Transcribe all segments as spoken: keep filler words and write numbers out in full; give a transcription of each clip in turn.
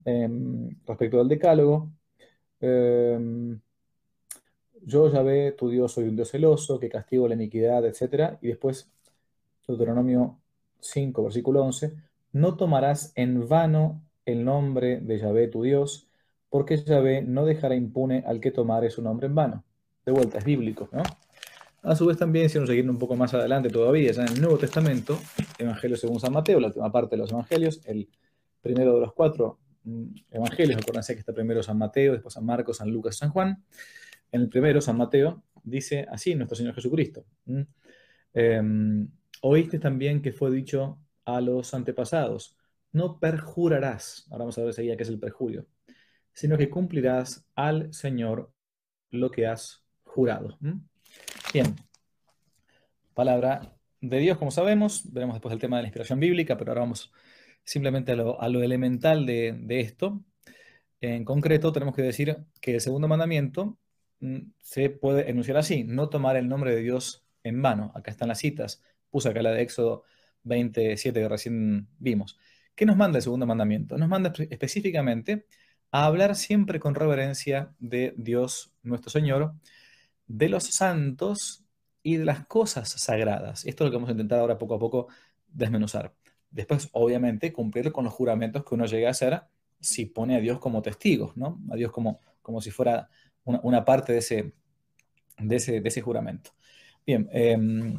em, respecto al decálogo. em, yo, Yahvé, tu Dios, soy un Dios celoso, que castigo la iniquidad, etcétera. Y después, Deuteronomio cinco, versículo once, no tomarás en vano el nombre de Yahvé, tu Dios, porque Yahvé no dejará impune al que tomare su nombre en vano. De vuelta, es bíblico, ¿no? A su vez también, si nos seguimos un poco más adelante todavía, ya en el Nuevo Testamento, Evangelio según San Mateo, la última parte de los Evangelios, el primero de los cuatro mm, Evangelios, acuérdense que está primero San Mateo, después San Marcos, San Lucas, San Juan. En el primero, San Mateo, dice así nuestro Señor Jesucristo. ¿Mm? Eh, Oíste también que fue dicho a los antepasados, no perjurarás, ahora vamos a ver enseguida qué es el perjurio, sino que cumplirás al Señor lo que has jurado. ¿Mm? Bien, palabra de Dios, como sabemos, veremos después el tema de la inspiración bíblica, pero ahora vamos simplemente a lo, a lo elemental de, de esto. En concreto, tenemos que decir que el segundo mandamiento mm, se puede enunciar así: no tomar el nombre de Dios en vano. Acá están las citas. Puse acá la de Éxodo veintisiete que recién vimos. ¿Qué nos manda el segundo mandamiento? Nos manda espe- específicamente a hablar siempre con reverencia de Dios nuestro Señor, de los santos y de las cosas sagradas. Esto es lo que vamos a intentar ahora poco a poco desmenuzar. Después, obviamente, cumplir con los juramentos que uno llegue a hacer si pone a Dios como testigo, ¿no? A Dios como, como si fuera una, una parte de ese, de ese, de ese juramento. Bien, eh,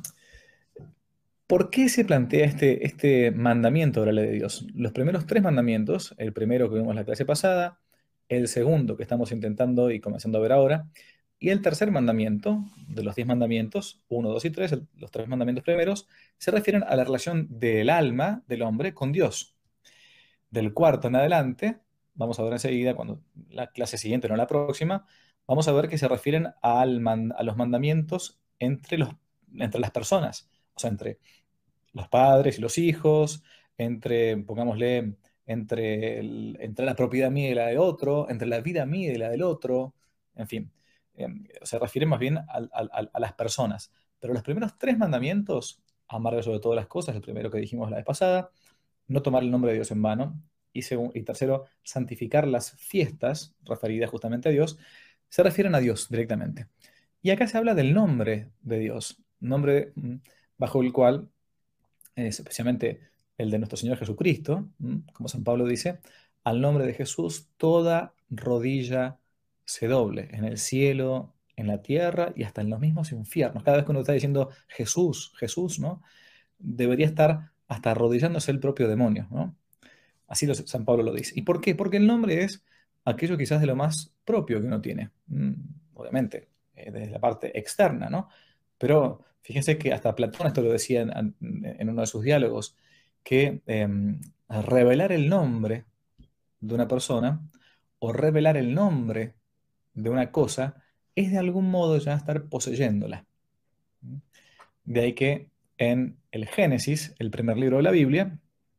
¿por qué se plantea este, este mandamiento de la ley de Dios? Los primeros tres mandamientos, el primero que vimos en la clase pasada, el segundo que estamos intentando y comenzando a ver ahora, y el tercer mandamiento, de los diez mandamientos, uno, dos y tres, el- los tres mandamientos primeros, se refieren a la relación del alma del hombre con Dios. Del cuarto en adelante, vamos a ver enseguida, cuando la clase siguiente, no la próxima, vamos a ver que se refieren al man- a los mandamientos entre, los, entre las personas, o sea, entre los padres y los hijos, entre, pongámosle, entre, el- entre la propiedad mía y la de otro, entre la vida mía y la del otro, en fin, eh, se refiere más bien al- al- al- a las personas. Pero los primeros tres mandamientos, amar sobre todas las cosas, el primero que dijimos la vez pasada, no tomar el nombre de Dios en vano, y, segun- y tercero, santificar las fiestas referidas justamente a Dios, se refieren a Dios directamente. Y acá se habla del nombre de Dios, nombre mm, bajo el cual es especialmente el de nuestro Señor Jesucristo, ¿m? Como San Pablo dice, al nombre de Jesús toda rodilla se doble, en el cielo, en la tierra y hasta en los mismos infiernos. Cada vez que uno está diciendo Jesús, Jesús, ¿no? Debería estar hasta arrodillándose el propio demonio, ¿no? Así lo- San Pablo lo dice. ¿Y por qué? Porque el nombre es aquello quizás de lo más propio que uno tiene. Mm, obviamente, eh, desde la parte externa, ¿no? Pero fíjense que hasta Platón esto lo decía en, en uno de sus diálogos, que em, revelar el nombre de una persona o revelar el nombre de una cosa es de algún modo ya estar poseyéndola. De ahí que en el Génesis, el primer libro de la Biblia,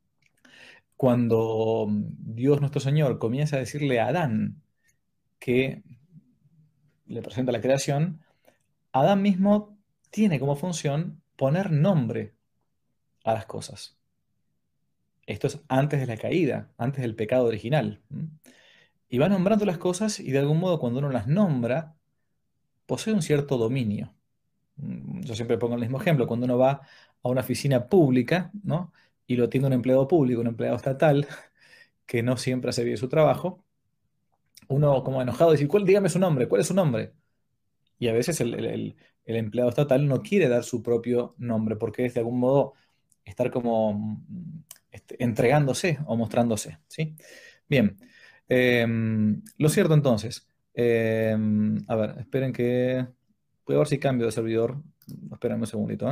cuando Dios nuestro Señor comienza a decirle a Adán que le presenta la creación, Adán mismo tiene como función poner nombre a las cosas. Esto es antes de la caída, antes del pecado original. ¿M? Y va nombrando las cosas y de algún modo cuando uno las nombra, posee un cierto dominio. Mm, Yo siempre pongo el mismo ejemplo, cuando uno va a una oficina pública, ¿no? Y lo atiende un empleado público, un empleado estatal, que no siempre hace bien su trabajo, uno como enojado dice, ¿cuál, dígame su nombre, ¿cuál es su nombre? Y a veces el, el- el- el empleado estatal no quiere dar su propio nombre porque es de algún modo estar como mm, este, entregándose o mostrándose, ¿sí? Bien, em, lo cierto entonces, em, a ver, esperen que... Voy a ver si cambio de servidor. Esperen un segundito, ¿eh?